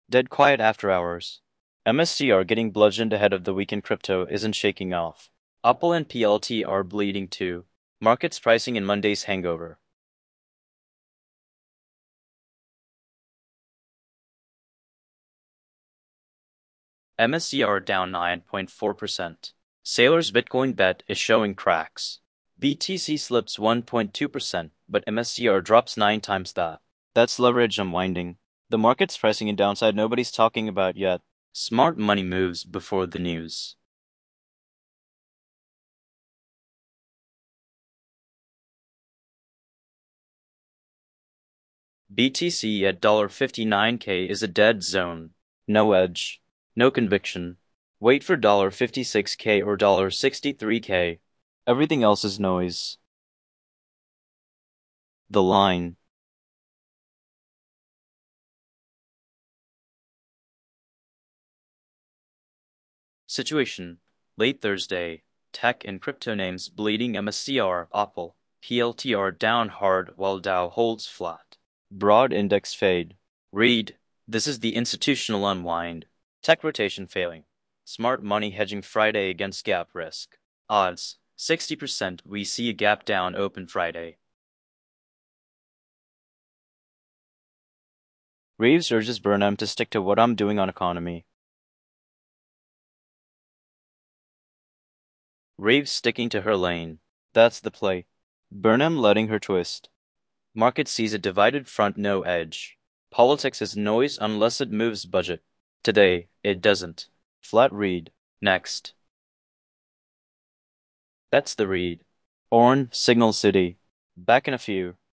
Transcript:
Dead quiet after hours. MSCR getting bludgeoned ahead of the weekend crypto isn't shaking off. Apple and PLT are bleeding too. Markets pricing in Monday's hangover. MSCR down 9.4%. Sailor's Bitcoin bet is showing cracks. BTC slips 1.2%, but MSCR drops 9 times that. That's leverage unwinding. The market's pricing in downside nobody's talking about yet. Smart money moves before the news. BTC at $59K is a dead zone. No edge. No conviction. Wait for $56K or $63K. Everything else is noise. The line. Situation. Late Thursday. Tech and crypto names bleeding MSCR, Apple, PLTR down hard while Dow holds flat. Broad index fade. Read. This is the institutional unwind. Tech rotation failing. Smart money hedging Friday against gap risk. Odds. 60% we see a gap down open Friday. Reeves urges Burnham to stick to what I'm doing on economy. Reeves sticking to her lane. That's the play. Burnham letting her twist. Market sees a divided front, no edge. Politics is noise unless it moves budget. Today, it doesn't. Flat read. Next. That's the read. Orn, Signal City. Back in a few.